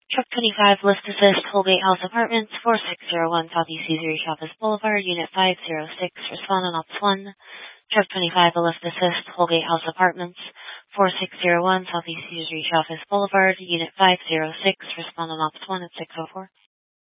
Truck 25, Lift Assist, Holgate House Apartments, 4601 Southeast Caesar Reach Office Boulevard, Unit 506, respondent Ops 1. Truck 25, a Lift Assist, Holgate House Apartments, 4601 Southeast Caesar Reach Office Boulevard, Unit 506, respondent Ops 1 at 604.